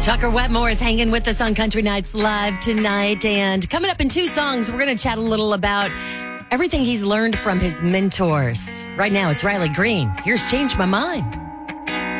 Tucker Wetmore is hanging with us on Country Nights Live tonight. And coming up in 2 songs, we're going to chat a little about everything he's learned from his mentors. Right now, it's Riley Green. Here's Change My Mind.